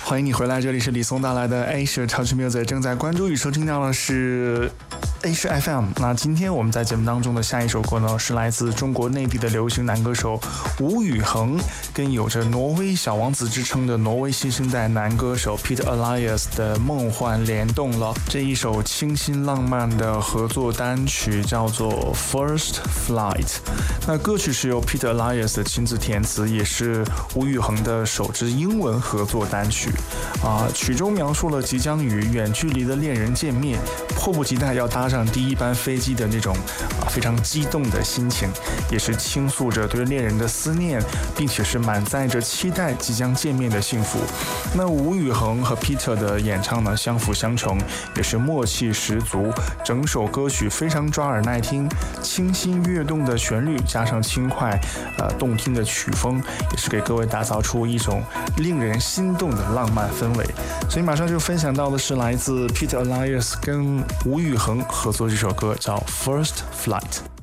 欢迎你回来，这里是李松带来的 Asia Touch Music， 正在关注与收听到的是 Asia FM。 那今天我们在节目当中的下一首歌呢，是来自中国内地的流行男歌手吴宇恒，跟有着挪威小王子之称的挪威新生代男歌手 Peter Elias 的梦幻联动了。这一首清新浪漫的合作单曲叫做 First Flight。 那歌曲是由 Peter Elias 亲自填词，也是吴宇恒的首支英文合作单曲。曲中描述了即将与远距离的恋人见面，迫不及待要搭上第一班飞机的那种非常激动的心情，也是倾诉着对恋人的思念，并且是满载着期待即将见面的幸福。那吴宇恒和 Peter 的演唱呢，相辅相成，也是默契十足。整首歌曲非常抓耳耐听，清新跃动的旋律加上轻快动听的曲风，也是给各位打造出一种令人心动的浪漫氛围。所以马上就分享到的是来自 Peter Elias 跟吴宇恒合作这首歌，叫 First Flight。